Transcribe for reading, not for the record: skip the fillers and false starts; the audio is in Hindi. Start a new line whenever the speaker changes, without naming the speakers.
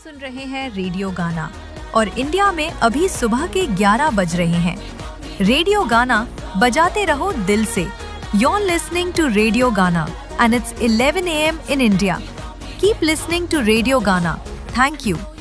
सुन रहे हैं रेडियो गाना और इंडिया में अभी सुबह के 11 बज रहे हैं। रेडियो गाना बजाते रहो दिल से। You're listening to Radio Gana and it's 11 a.m. in India. Keep listening to Radio Gana. Thank you.